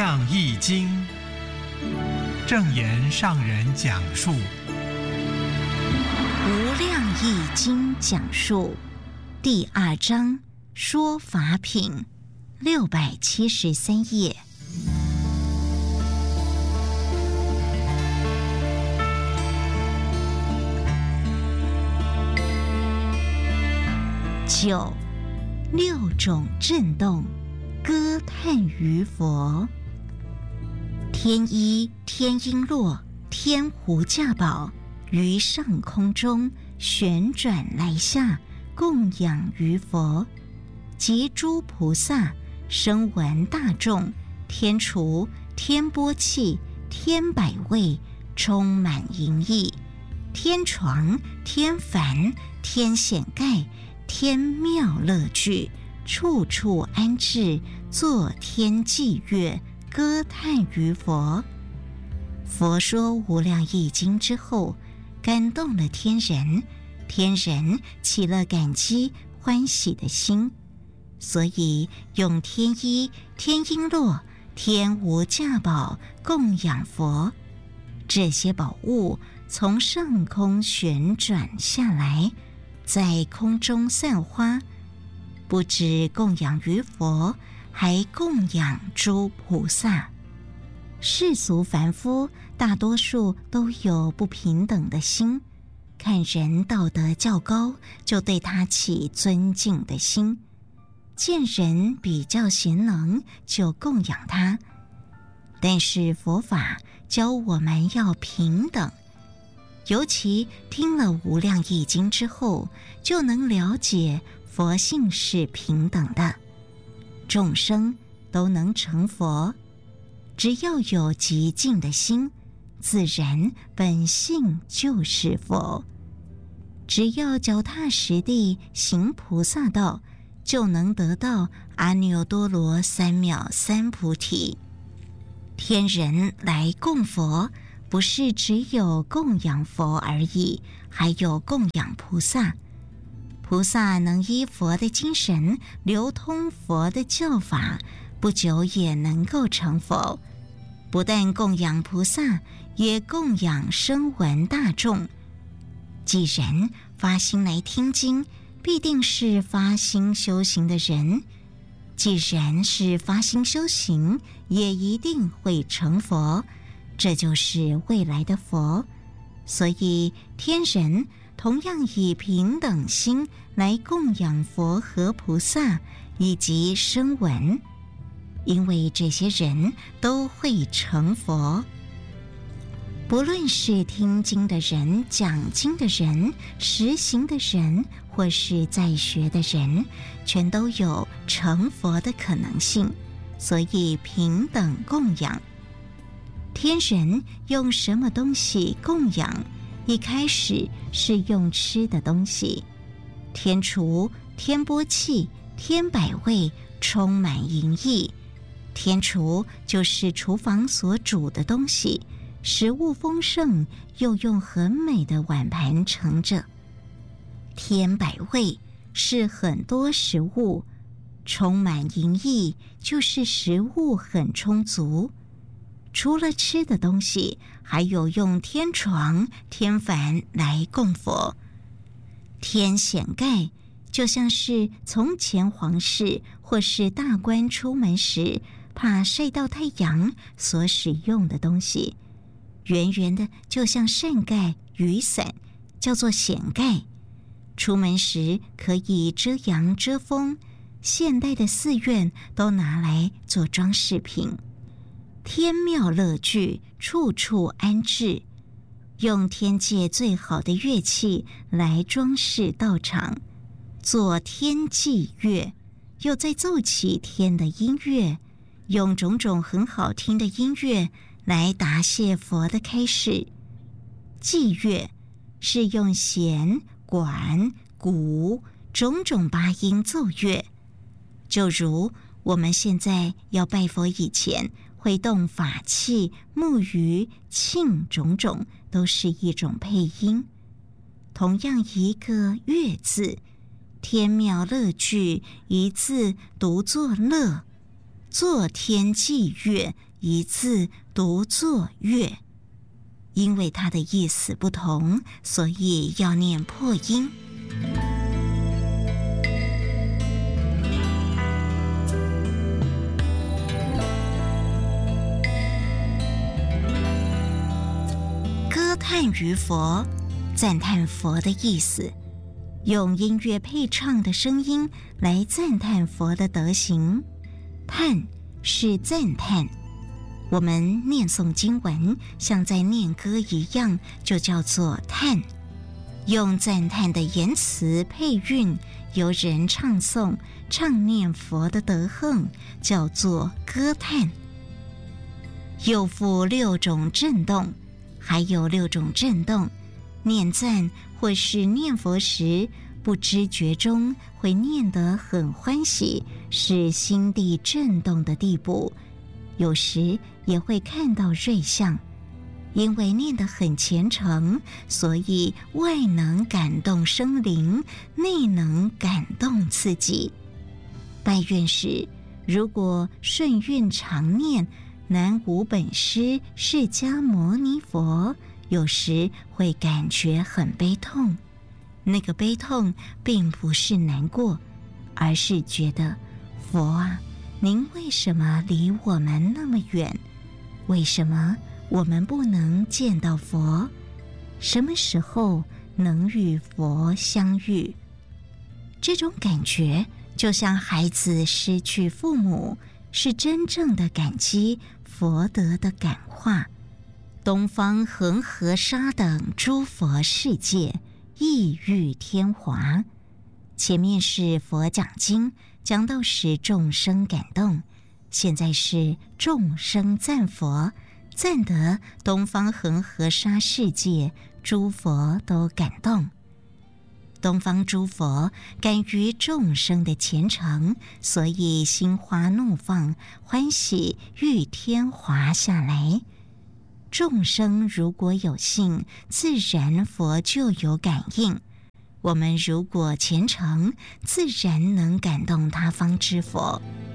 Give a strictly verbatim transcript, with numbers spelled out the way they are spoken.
量易经，正言上人讲述。 无量易经讲述第二章说法品，六百七十三页。九，六种震动，歌叹于佛。天一天璎珞，天狐驾宝，于上空中旋转来下，供养于佛。及诸菩萨、声闻大众、天厨、天波器、天百味，充满淫意。天床、天幡、天显盖、天妙乐具，处处安置，作天伎乐，歌叹于佛。佛说无量易经之后，感动了天人，天人起了感激欢喜的心，所以用天一、天璎珞、天无驾宝供养佛。这些宝物从上空旋转下来，在空中散花，不止供养于佛，还供养诸菩萨。世俗凡夫大多数都有不平等的心，看人道德较高，就对他起尊敬的心；见人比较贤能，就供养他。但是佛法教我们要平等，尤其听了无量易经之后，就能了解佛性是平等的，众生都能成佛，只要有极静的心，自然本性就是佛。只要脚踏实地行菩萨道，就能得到阿耨多罗三藐三菩提。天人来供佛，不是只有供养佛而已，还有供养菩萨。菩萨能依佛的精神流通佛的教法，不久也能够成佛。不但供养菩萨，也供养声闻大众。既然发心来听经，必定是发心修行的人。既然是发心修行，也一定会成佛，这就是未来的佛。所以天人同样以平等心来供养佛和菩萨以及声闻，因为这些人都会成佛。不论是听经的人、讲经的人、实行的人，或是在学的人，全都有成佛的可能性，所以平等供养。天人用什么东西供养？一开始是用吃的东西，天厨、天波器、天百味，充满淫意。天厨就是厨房所煮的东西，食物丰盛，又用很美的碗盘盛着。天百味是很多食物，充满淫意，就是食物很充足。除了吃的东西，还有用天床、天幡来供佛。天显盖就像是从前皇室或是大官出门时怕晒到太阳所使用的东西，圆圆的就像扇盖、雨伞，叫做显盖。出门时可以遮阳遮风，现代的寺院都拿来做装饰品。天妙乐具，处处安置，用天界最好的乐器来装饰道场，做天伎乐，又再奏起天的音乐，用种种很好听的音乐来答谢佛的开示。伎乐是用弦、管、鼓种种八音奏乐，就如我们现在要拜佛以前会动法器、木鱼、磬种种，都是一种配音。同样一个乐字，天妙乐具一字读作乐，作天伎乐一字读作乐，因为它的意思不同，所以要念破音。歌叹于佛，赞叹佛的意思，用音乐配唱的声音来赞叹佛的德行。叹是赞叹，我们念诵经文像在念歌一样，就叫做叹。用赞叹的言辞配韵，由人唱诵唱念佛的德行，叫做歌叹。又复六种震动，还有六种震动，念赞或是念佛时，不知觉中会念得很欢喜，是心地震动的地步。有时也会看到瑞相，因为念得很虔诚，所以外能感动生灵，内能感动自己。拜愿时，如果顺运常念南无本师释迦牟尼佛，有时会感觉很悲痛。那个悲痛并不是难过，而是觉得佛啊，您为什么离我们那么远？为什么我们不能见到佛？什么时候能与佛相遇？这种感觉就像孩子失去父母，是真正的感激佛德的感化。东方恒河沙等诸佛世界，意欲天华。前面是佛讲经，讲到使众生感动，现在是众生赞佛，赞得东方恒河沙世界诸佛都感动。东方诸佛感于众生的虔诚，所以心花怒放，欢喜欲天华下来。众生如果有幸，自然佛就有感应。我们如果虔诚，自然能感动他方之佛。